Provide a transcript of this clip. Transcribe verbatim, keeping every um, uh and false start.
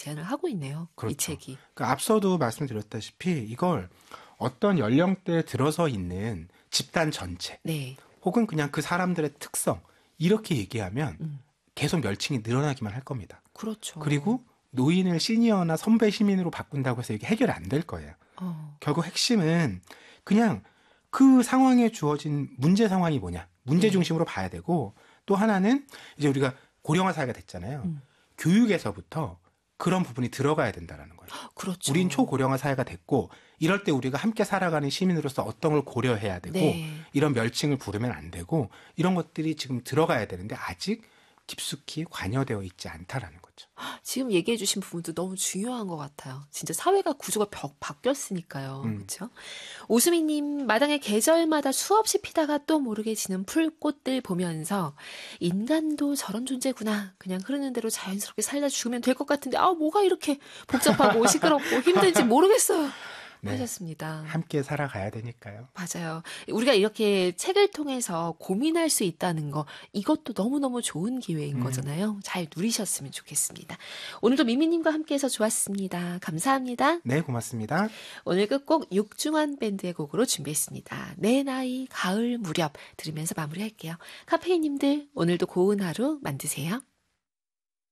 제안을 하고 있네요. 그렇죠. 이 책이. 그러니까 앞서도 말씀드렸다시피 이걸 어떤 연령대에 들어서 있는 집단 전체 네. 혹은 그냥 그 사람들의 특성 이렇게 얘기하면 음. 계속 멸칭이 늘어나기만 할 겁니다. 그렇죠. 그리고 노인을 시니어나 선배 시민으로 바꾼다고 해서 이게 해결이 안 될 거예요. 어. 결국 핵심은 그냥 그 상황에 주어진 문제 상황이 뭐냐. 문제 네. 중심으로 봐야 되고 또 하나는 이제 우리가 고령화 사회가 됐잖아요. 음. 교육에서부터 그런 부분이 들어가야 된다는 거예요. 그렇죠. 우린 초고령화 사회가 됐고 이럴 때 우리가 함께 살아가는 시민으로서 어떤 걸 고려해야 되고 네. 이런 멸칭을 부르면 안 되고 이런 것들이 지금 들어가야 되는데 아직 깊숙이 관여되어 있지 않다라는 거죠. 지금 얘기해 주신 부분도 너무 중요한 것 같아요. 진짜 사회가 구조가 벽 바뀌었으니까요. 음. 그렇죠? 오수미님, 마당에 계절마다 수없이 피다가 또 모르게 지는 풀꽃들 보면서 인간도 저런 존재구나. 그냥 흐르는 대로 자연스럽게 살다 죽으면 될 것 같은데 아 뭐가 이렇게 복잡하고 시끄럽고 힘든지 모르겠어요. 네. 하셨습니다. 함께 살아가야 되니까요. 맞아요. 우리가 이렇게 책을 통해서 고민할 수 있다는 거 이것도 너무너무 좋은 기회인 음. 거잖아요. 잘 누리셨으면 좋겠습니다. 오늘도 미미님과 함께해서 좋았습니다. 감사합니다. 네, 고맙습니다. 오늘 끝곡 육중한 밴드의 곡으로 준비했습니다. 내 나이 가을 무렵 들으면서 마무리할게요. 카페인님들 오늘도 고운 하루 만드세요.